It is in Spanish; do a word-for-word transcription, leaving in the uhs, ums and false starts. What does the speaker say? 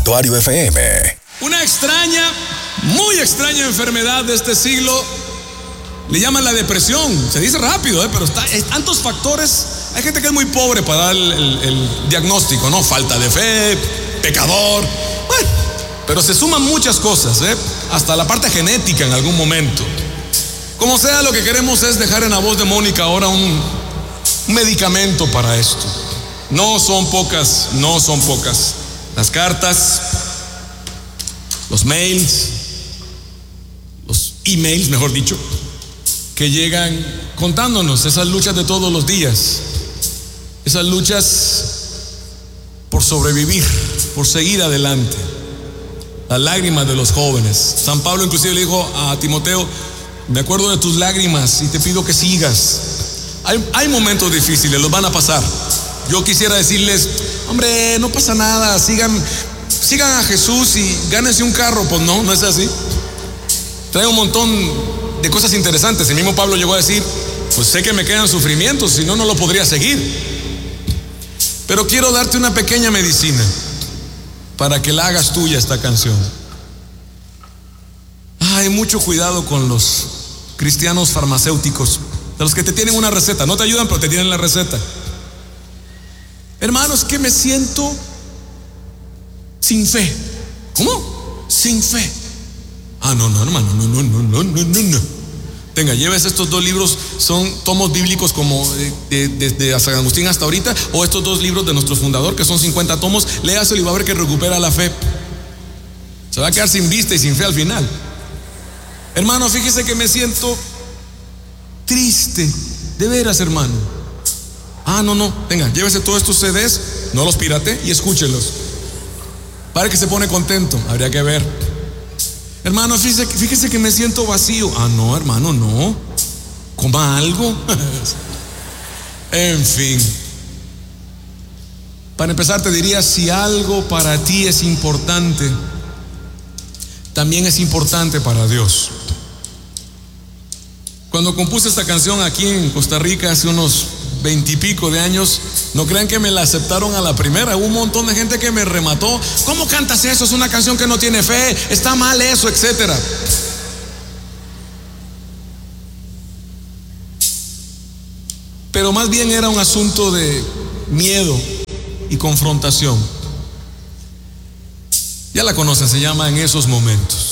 Santuario F M. Una extraña, muy extraña enfermedad de este siglo le llaman la depresión. Se dice rápido, ¿eh? pero está, hay tantos factores. Hay gente que es muy pobre para dar el, el, el diagnóstico, ¿no? Falta de fe, pecador. Bueno, pero se suman muchas cosas, ¿eh? Hasta la parte genética en algún momento. Como sea, lo que queremos es dejar en la voz de Mónica ahora un, un medicamento para esto. No son pocas, no son pocas las cartas, los mails, los emails, mejor dicho, que llegan contándonos esas luchas de todos los días, esas luchas por sobrevivir, por seguir adelante, las lágrimas de los jóvenes. San Pablo inclusive le dijo a Timoteo: me acuerdo de tus lágrimas y te pido que sigas. Hay, hay momentos difíciles, los van a pasar. Yo quisiera decirles: hombre, no pasa nada, sigan, sigan a Jesús y gánense un carro. Pues no, no es así. Trae un montón de cosas interesantes. El mismo Pablo llegó a decir: pues sé que me quedan sufrimientos, si no, no lo podría seguir. Pero quiero darte una pequeña medicina para que la hagas tuya esta canción. Hay mucho cuidado con los cristianos farmacéuticos, de los que te tienen una receta, no te ayudan, pero te tienen la receta. Hermanos, que me siento sin fe. ¿Cómo? Sin fe. Ah, no, no, hermano, no, no, no, no, no, no, no. Tenga, lleves estos dos libros, son tomos bíblicos como de, de, desde San Agustín hasta ahorita, o estos dos libros de nuestro fundador, que son cincuenta tomos, léaselo y va a ver que recupera la fe. Se va a quedar sin vista y sin fe al final. Hermano, fíjese que me siento triste, de veras, hermano. Ah, no, no, venga, llévese todos estos C Ds, no los pirate y escúchelos. Para que se pone contento, habría que ver. Hermano, fíjese, fíjese que me siento vacío. Ah, no, hermano, no. Coma algo. En fin. Para empezar te diría, si algo para ti es importante, también es importante para Dios. Cuando compuse esta canción aquí en Costa Rica hace unos veintipico de años, no crean que me la aceptaron a la primera. Hubo un montón de gente que me remató: ¿cómo cantas eso? Es una canción que no tiene fe, está mal eso, etcétera. Pero más bien era un asunto de miedo y confrontación. Ya la conocen, se llama En esos momentos.